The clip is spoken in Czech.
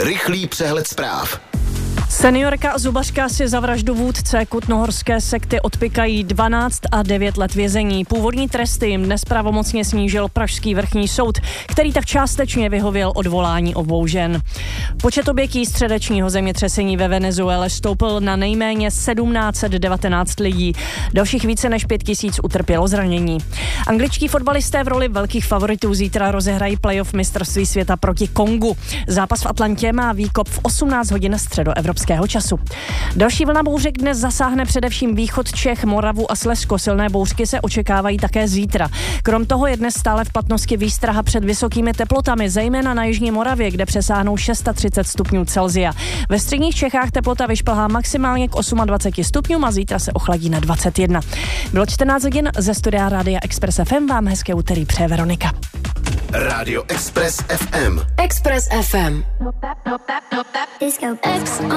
Rychlý přehled zpráv. Seniorka a zubařka si za vraždu vůdce kutnohorské sekty odpykají 12 a 9 let vězení. Původní tresty jim dnes pravomocně snížil Pražský vrchní soud, který tak částečně vyhověl odvolání obou žen. Počet obětí středečního zemětřesení ve Venezuele stoupl na nejméně 1719 lidí. Dalších více než 5000 utrpělo zranění. Angličtí fotbalisté v roli velkých favoritů zítra rozehrají playoff mistrovství světa proti Kongu. Zápas v Atlantě má výkop v 18 hodin středoevropského času. Další vlna bouřek dnes zasáhne především východ Čech, Moravu a Slezsko. Silné bouřky se očekávají také zítra. Krom toho je dnes stále v platnosti výstraha před vysokými teplotami, zejména na jižní Moravě, kde přesáhnou 630 stupňů Celsia. Ve středních Čechách teplota vyšplhá maximálně k 28 stupňům a zítra se ochladí na 21. Bylo 14 hodin, ze studia Rádia Express FM vám hezké úterý přeje Veronika. Rádio Express FM. Express FM. Disco X.